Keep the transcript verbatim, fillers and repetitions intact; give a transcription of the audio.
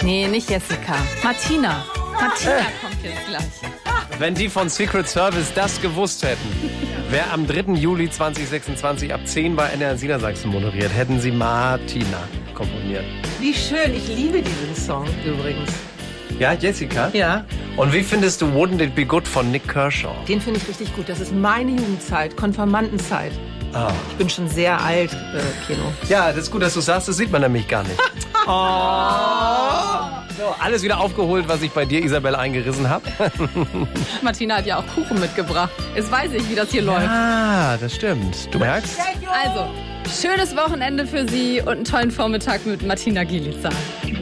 Nee, nicht Jessica. Martina. Martina kommt jetzt gleich. Wenn die von Secret Service das gewusst hätten, wer am dritten Juli zweitausendsechsundzwanzig ab zehn bei N R S Niedersachsen moderiert, hätten sie Martina komponiert. Wie schön, ich liebe diesen Song übrigens. Ja, Jessica? Ja. Und wie findest du Wouldn't It Be Good von Nick Kershaw? Den finde ich richtig gut. Das ist meine Jugendzeit, Konfirmandenzeit. Ah. Ich bin schon sehr alt, äh, Kino. Ja, das ist gut, dass du sagst, das sieht man nämlich gar nicht. Oh. So, alles wieder aufgeholt, was ich bei dir, Isabel, eingerissen habe. Martina hat ja auch Kuchen mitgebracht. Jetzt weiß ich, wie das hier läuft. Ah, das stimmt. Du merkst? Also, schönes Wochenende für Sie und einen tollen Vormittag mit Martina Gielica.